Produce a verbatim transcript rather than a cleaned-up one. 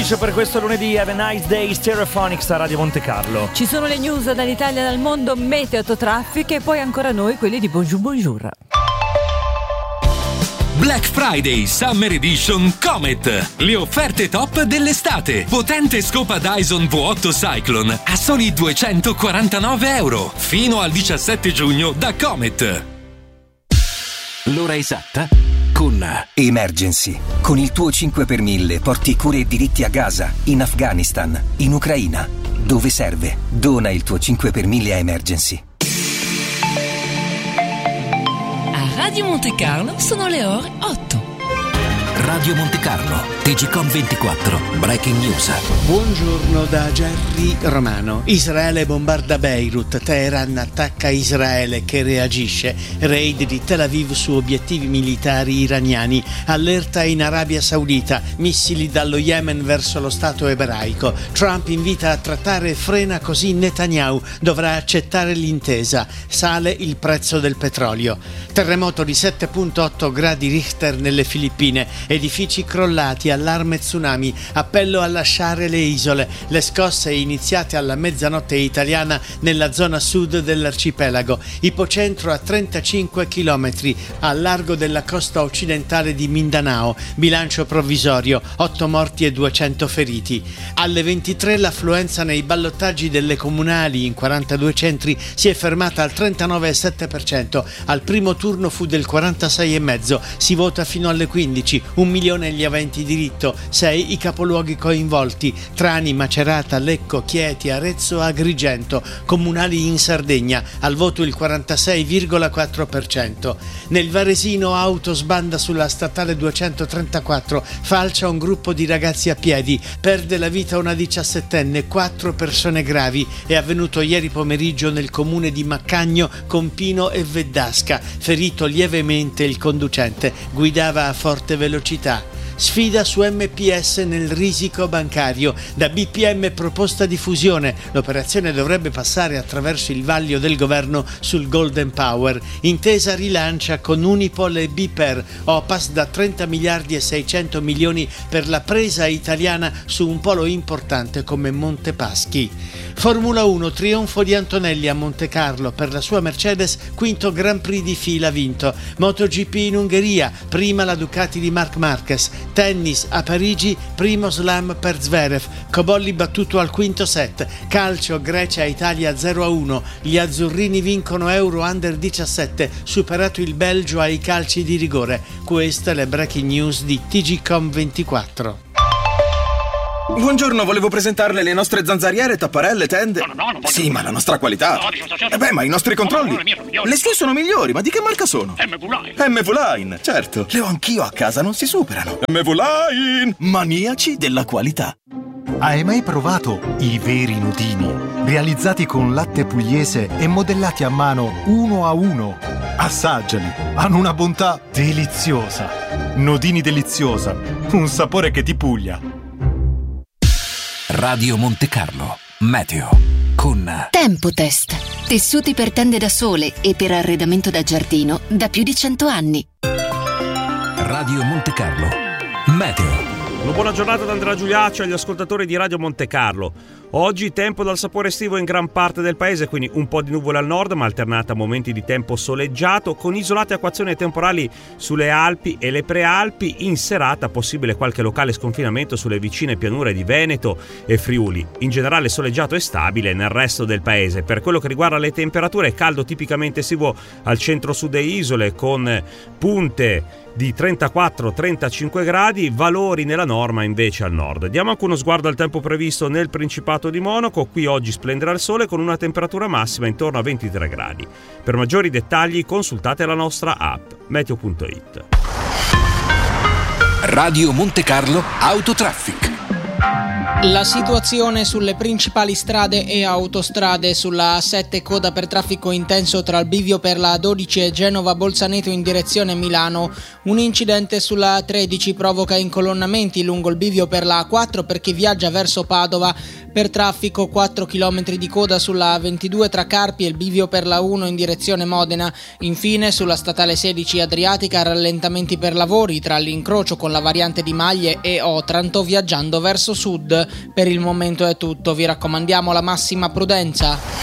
Wish per questo lunedì. Have a nice day, Stereophonics a Radio Monte Carlo. Ci sono le news dall'Italia e dal mondo, meteo, autotraffic e poi ancora noi, quelli di Bonjour Bonjour. Black Friday Summer Edition Comet. Le offerte top dell'estate. Potente scopa Dyson V otto Cyclone a soli duecentoquarantanove euro. Fino al diciassette giugno da Comet. L'ora esatta con Emergency. Con il tuo cinque per mille porti cure e diritti a Gaza, in Afghanistan, in Ucraina. Dove serve? Dona il tuo cinque per mille a Emergency. Radio Monte Carlo sono le ore otto. Radio Monte Carlo, T G Com ventiquattro, Breaking News. Buongiorno da Gerry Romano. Israele bombarda Beirut, Teheran attacca Israele che reagisce. Raid di Tel Aviv su obiettivi militari iraniani. Allerta in Arabia Saudita, missili dallo Yemen verso lo Stato ebraico. Trump invita a trattare e frena così Netanyahu dovrà accettare l'intesa. Sale il prezzo del petrolio. Terremoto di sette virgola otto gradi Richter nelle Filippine. Edifici crollati, allarme tsunami, appello a lasciare le isole. Le scosse iniziate alla mezzanotte italiana nella zona sud dell'arcipelago. Ipocentro a trentacinque chilometri al largo della costa occidentale di Mindanao. Bilancio provvisorio, otto morti e duecento feriti. Alle ventitré l'affluenza nei ballottaggi delle comunali in quarantadue centri si è fermata al trentanove virgola sette per cento. Al primo turno fu del quarantasei virgola cinque per cento. Si vota fino alle quindici. Un milione gli aventi diritto, sei i capoluoghi coinvolti: Trani, Macerata, Lecco, Chieti, Arezzo, Agrigento. Comunali in Sardegna, al voto il quarantasei virgola quattro per cento. Nel Varesino auto sbanda sulla statale duecentotrentaquattro, falcia un gruppo di ragazzi a piedi, perde la vita una diciassettenne, quattro persone gravi. È avvenuto ieri pomeriggio nel comune di Maccagno, Compino e Veddasca. Ferito lievemente il conducente, guidava a forte velocità. Sfida su M P S nel risico bancario. Da B P M proposta di fusione. L'operazione dovrebbe passare attraverso il vaglio del governo sul Golden Power. Intesa rilancia con Unipol e Biper. Opas da trenta miliardi e seicento milioni per la presa italiana su un polo importante come Montepaschi. Formula uno, trionfo di Antonelli a Monte Carlo per la sua Mercedes, quinto Grand Prix di fila vinto. MotoGP in Ungheria, prima la Ducati di Marc Marquez. Tennis a Parigi, primo slam per Zverev. Cobolli battuto al quinto set. Calcio, Grecia-Italia zero a uno. Gli azzurrini vincono Euro Under diciassette, superato il Belgio ai calci di rigore. Queste le breaking news di T G Com ventiquattro. Buongiorno, volevo presentarle le nostre zanzariere, tapparelle, tende. No, no, no, non voglio. Sì, ma la nostra qualità. No, dico, certo. Eh beh, ma i nostri controlli. No, no, le mie sono migliori. Le sue sono migliori, ma di che marca sono? M V Line. M V Line, certo. Le ho anch'io a casa, non si superano. M V Line, maniaci della qualità. Hai mai provato i veri nodini? Realizzati con latte pugliese e modellati a mano uno a uno. Assaggiali, hanno una bontà deliziosa. Nodini deliziosa, un sapore che ti puglia. Radio Monte Carlo, meteo con Tempotest. Tessuti per tende da sole e per arredamento da giardino da più di cento anni. Radio Monte Carlo, meteo. Una buona giornata da Andrea Giuliaccio agli ascoltatori di Radio Monte Carlo. Oggi tempo dal sapore estivo in gran parte del paese, quindi un po' di nuvole al nord ma alternata a momenti di tempo soleggiato con isolate acquazzoni temporali sulle Alpi e le Prealpi. In serata possibile qualche locale sconfinamento sulle vicine pianure di Veneto e Friuli. In generale soleggiato e stabile nel resto del paese. Per quello che riguarda le temperature, caldo tipicamente estivo al centro-sud e isole con punte di trentaquattro trentacinque gradi, valori nella norma invece al nord. Diamo anche uno sguardo al tempo previsto nel Principato di Monaco. Qui oggi splenderà il sole con una temperatura massima intorno a ventitré gradi. Per maggiori dettagli consultate la nostra app meteo punto it. Radio Monte Carlo Autotraffic. La situazione sulle principali strade e autostrade: sulla A sette coda per traffico intenso tra il bivio per la A dodici e Genova Bolzaneto in direzione Milano. Un incidente sulla A tredici provoca incolonnamenti lungo il bivio per la A quattro per chi viaggia verso Padova. Per traffico quattro chilometri di coda sulla A ventidue tra Carpi e il bivio per la uno in direzione Modena. Infine sulla statale sedici Adriatica rallentamenti per lavori tra l'incrocio con la variante di Maglie e Otranto viaggiando verso sud. Per il momento è tutto, vi raccomandiamo la massima prudenza.